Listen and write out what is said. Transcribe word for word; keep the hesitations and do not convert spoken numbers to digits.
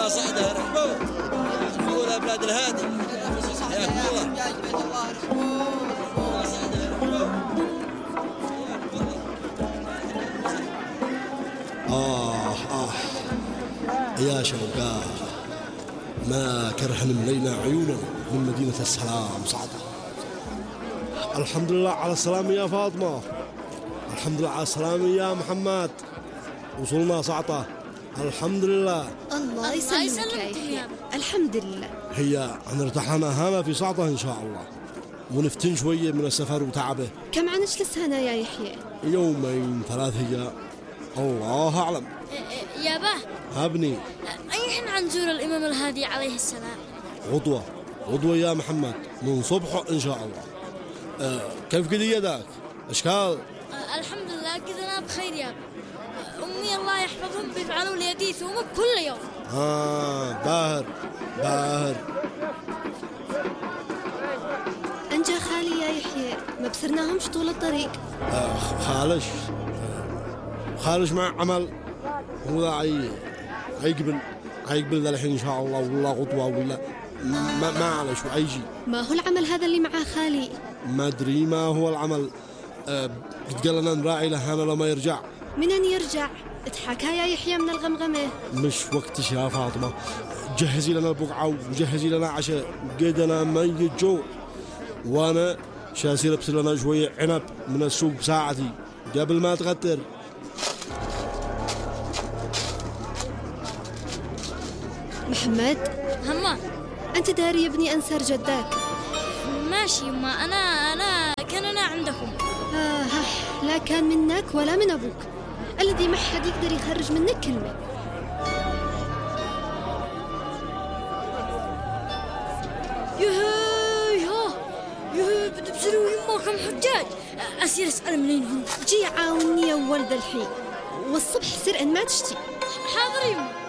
الله صعدة رحبوا رحبوا يا بلاد الهادي حياكم الله يا بيت الله رحبوا الله صعدة رحبوا. آه آه يا شوقات ما كرهن ملينا عيوننا من مدينة السلام صعدة. الحمد لله على السلامة يا فاطمة، الحمد لله على السلامة يا محمد، وصلنا صعطة الحمد لله. الله يسلمك يا يحيى. الحمد لله. هي هنرتاح لنا هنا في صعطة إن شاء الله ونفتن شوية من السفر وتعبه. كم عنش لسهنا يا يحيى؟ يومين ثلاث هي الله أعلم. يا به هابني أيحن عنزور الإمام الهادي عليه السلام. غدوة غدوة يا محمد من صبحه إن شاء الله. أه كيف كده يدك؟ أشكال؟ أه الحمد لله كذا بخير يا أمي الله يحفظهم بيفعلوا لي يدي ثومك كل يوم. آه باهر باهر. أنجا خالي يا يحيى ما بصرناهمش طول الطريق. آه خالش آه خالش مع عمل هو عي عيقبل عيقبل ذا الحين إن شاء الله والله غدوة ولا ما ما على شو عيجي. ما هو العمل هذا اللي معاه خالي؟ ما أدري ما هو العمل. أه قد قال لنا نراعي له أنا لما يرجع. منين يرجع؟ اضحكها يا يحيى من الغمغمة. مش وقتش يا فاطمة، جهزي لنا البقعة وجهزي لنا عشاء قد أنا ميت جوع، وأنا شاسير أبصر لنا شوية عنب من السوق بساعتي قبل ما تغتر. محمد هما أنت داري يا ابني أنسر جداك. ماشي يما أنا أنا كان أنا عندكم. آه لا كان منك ولا من أبوك الذي ما حد يقدر يخرج منك كلمة. يهي ها يهي بتبصروا يما كم حجاج. أسير أسأل منين هم. جي عاوني يا ولد الحين والصبح سر أن ما تشتي. حاضر يما.